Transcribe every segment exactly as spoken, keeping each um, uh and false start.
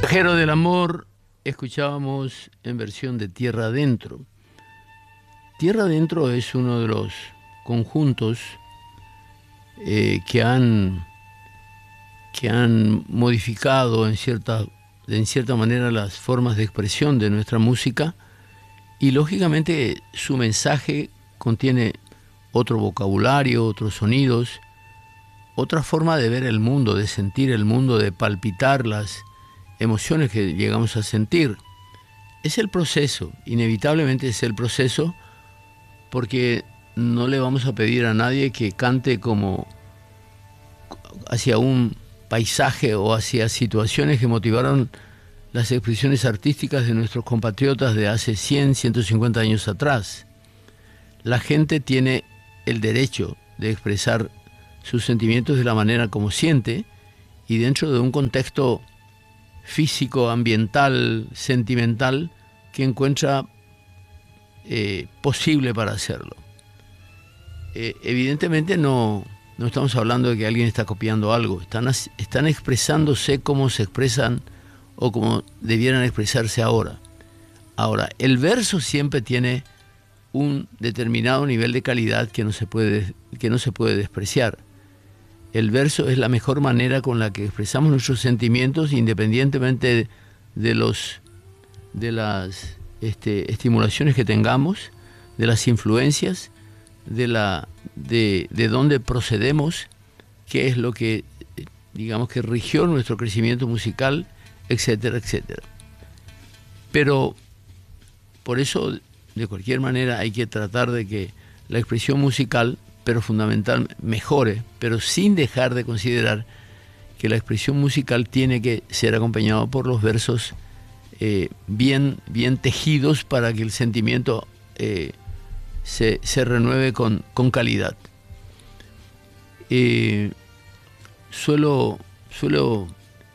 Viajero del Amor, escuchábamos en versión de Tierra Adentro. Tierra Adentro es uno de los conjuntos eh, que han, que han modificado en cierta, en cierta manera las formas de expresión de nuestra música, y lógicamente su mensaje contiene otro vocabulario, otros sonidos, otra forma de ver el mundo, de sentir el mundo, de palpitar las emociones que llegamos a sentir. Es el proceso, inevitablemente es el proceso, porque no le vamos a pedir a nadie que cante como hacia un paisaje o hacia situaciones que motivaron las expresiones artísticas de nuestros compatriotas de hace cien, ciento cincuenta años atrás. La gente tiene el derecho de expresar sus sentimientos de la manera como siente, y dentro de un contexto físico, ambiental, sentimental, que encuentra eh, posible para hacerlo. Eh, evidentemente no, no estamos hablando de que alguien está copiando algo, están, están expresándose como se expresan o como debieran expresarse ahora. Ahora, el verso siempre tiene un determinado nivel de calidad que no se puede, que no se puede despreciar. El verso es la mejor manera con la que expresamos nuestros sentimientos, independientemente de, los, de las este, estimulaciones que tengamos, de las influencias, de, la, de, de dónde procedemos, qué es lo que, digamos, que rigió nuestro crecimiento musical, etcétera, etcétera. Pero por eso, de cualquier manera, hay que tratar de que la expresión musical, pero fundamental, mejore, pero sin dejar de considerar que la expresión musical tiene que ser acompañada por los versos eh, bien, bien tejidos para que el sentimiento eh, se, se renueve con, con calidad. Eh, suelo, suelo,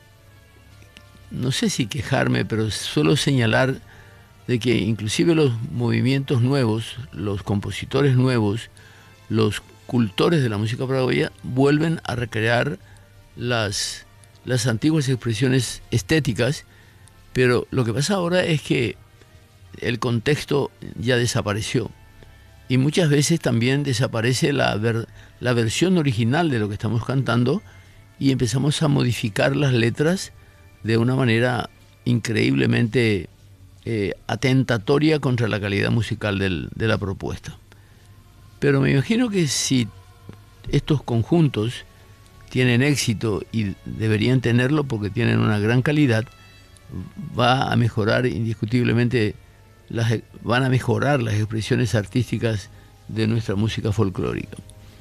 no sé si quejarme, pero suelo señalar de que inclusive los movimientos nuevos, los compositores nuevos, los cultores de la música paraguaya vuelven a recrear las, las antiguas expresiones estéticas, pero lo que pasa ahora es que el contexto ya desapareció, y muchas veces también desaparece la, ver, la versión original de lo que estamos cantando, y empezamos a modificar las letras de una manera increíblemente eh, atentatoria contra la calidad musical del, de la propuesta. Pero me imagino que si estos conjuntos tienen éxito, y deberían tenerlo porque tienen una gran calidad, va a mejorar indiscutiblemente, las, van a mejorar las expresiones artísticas de nuestra música folclórica.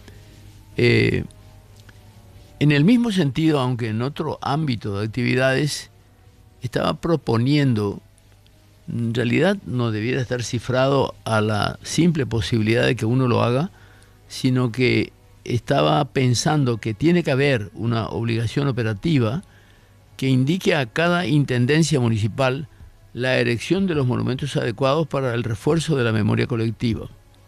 Eh, en el mismo sentido, aunque en otro ámbito de actividades, estaba proponiendo, en realidad no debiera estar cifrado a la simple posibilidad de que uno lo haga, sino que estaba pensando que tiene que haber una obligación operativa que indique a cada intendencia municipal la erección de los monumentos adecuados para el refuerzo de la memoria colectiva.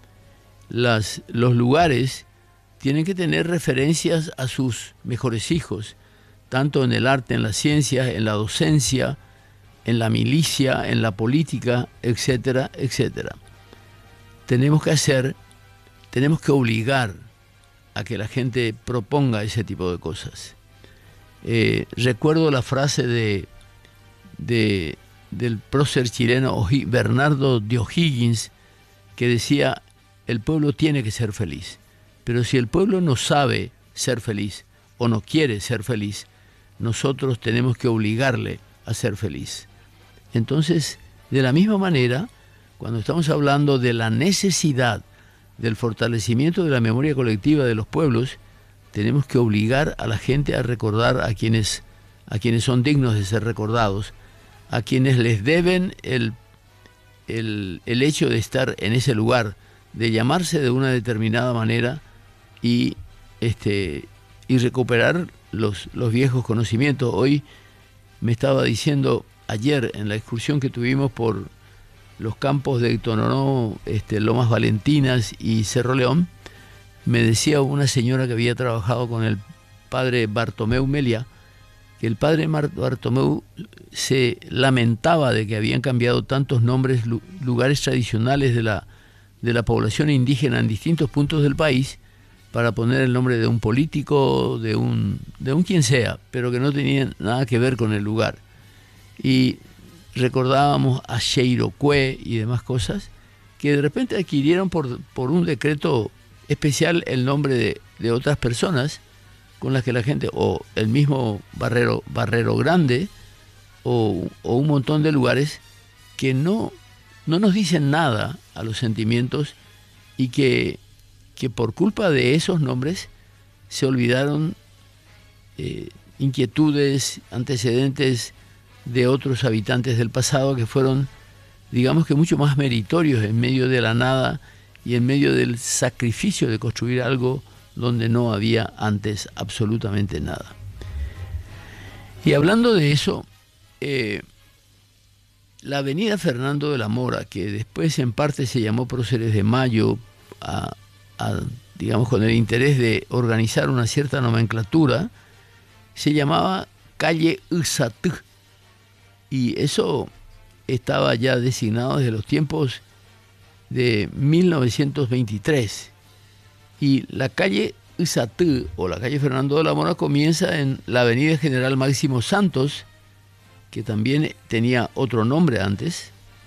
Las, los lugares tienen que tener referencias a sus mejores hijos, tanto en el arte, en la ciencia, en la docencia, en la milicia, en la política, etcétera, etcétera. Tenemos que hacer, tenemos que obligar a que la gente proponga ese tipo de cosas. Eh, recuerdo la frase de, de, del prócer chileno Bernardo de O'Higgins, que decía: el pueblo tiene que ser feliz, pero si el pueblo no sabe ser feliz o no quiere ser feliz, nosotros tenemos que obligarle a ser feliz. Entonces, de la misma manera, cuando estamos hablando de la necesidad del fortalecimiento de la memoria colectiva de los pueblos, tenemos que obligar a la gente a recordar a quienes, a quienes son dignos de ser recordados, a quienes les deben el, el, el hecho de estar en ese lugar, de llamarse de una determinada manera y, este, y recuperar los, los viejos conocimientos. Hoy me estaba diciendo, ayer en la excursión que tuvimos por los campos de Tonoró, este, Lomas Valentinas y Cerro León, me decía una señora que había trabajado con el padre Bartomeu Melia, que el padre Bartomeu se lamentaba de que habían cambiado tantos nombres, lugares tradicionales de la, de la población indígena en distintos puntos del país, para poner el nombre de un político, de un, de un quien sea, pero que no tenían nada que ver con el lugar. Y recordábamos a Xeirocue y demás cosas, que de repente adquirieron por, por un decreto especial el nombre de, de otras personas con las que la gente, o el mismo Barrero, Barrero Grande, o, o un montón de lugares que no, no nos dicen nada a los sentimientos y que, que por culpa de esos nombres se olvidaron eh, inquietudes, antecedentes de otros habitantes del pasado que fueron, digamos que mucho más meritorios en medio de la nada y en medio del sacrificio de construir algo donde no había antes absolutamente nada. Y hablando de eso, eh, la avenida Fernando de la Mora, que después en parte se llamó Próceres de Mayo, a, a, digamos con el interés de organizar una cierta nomenclatura, se llamaba calle Usatú, y eso estaba ya designado desde los tiempos de mil novecientos veintitrés. Y la calle Usatú, o la calle Fernando de la Mora, comienza en la avenida General Máximo Santos, que también tenía otro nombre antes,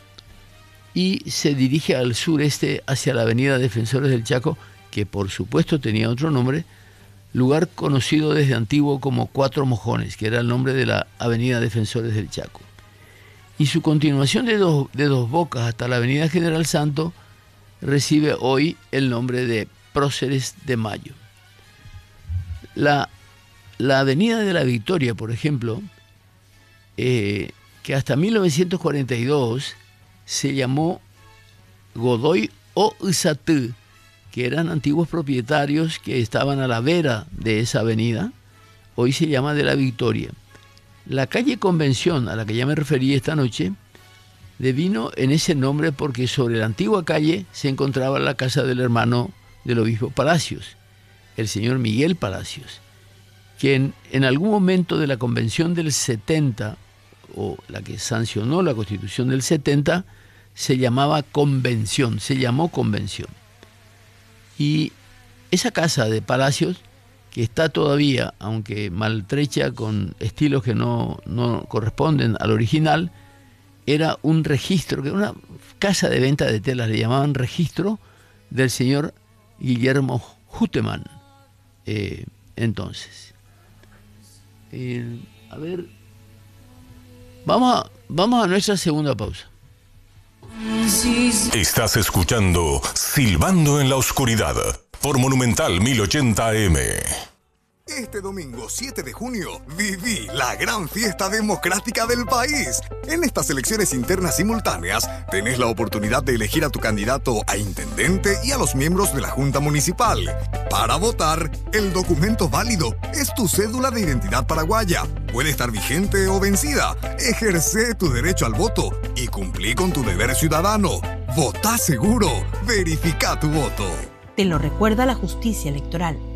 y se dirige al sureste hacia la avenida Defensores del Chaco, que por supuesto tenía otro nombre, lugar conocido desde antiguo como Cuatro Mojones, que era el nombre de la avenida Defensores del Chaco. Y su continuación de dos, de dos Bocas hasta la avenida General Santo recibe hoy el nombre de Próceres de Mayo. La, la avenida de la Victoria, por ejemplo, eh, que hasta mil novecientos cuarenta y dos se llamó Godoy o Usatú, que eran antiguos propietarios que estaban a la vera de esa avenida, hoy se llama de la Victoria. La calle Convención, a la que ya me referí esta noche, devino en ese nombre porque sobre la antigua calle se encontraba la casa del hermano del obispo Palacios, el señor Miguel Palacios, quien en algún momento de la convención del setenta, o la que sancionó la constitución del setenta, se llamaba Convención, se llamó Convención. Y esa casa de Palacios, que está todavía, aunque maltrecha, con estilos que no, no corresponden al original, era un registro, que una casa de venta de telas, le llamaban registro del señor Guillermo Huteman. Eh, entonces, eh, a ver, vamos a, vamos a nuestra segunda pausa. Estás escuchando Silbando en la Oscuridad por Monumental mil ochenta A M. Este domingo siete de junio viví la gran fiesta democrática del país. En estas elecciones internas simultáneas tenés la oportunidad de elegir a tu candidato a intendente y a los miembros de la Junta Municipal. Para votar, el documento válido es tu cédula de identidad paraguaya. Puede estar vigente o vencida. Ejerce tu derecho al voto y cumplí con tu deber ciudadano. Votá seguro. Verifica tu voto. Te lo recuerda la justicia electoral.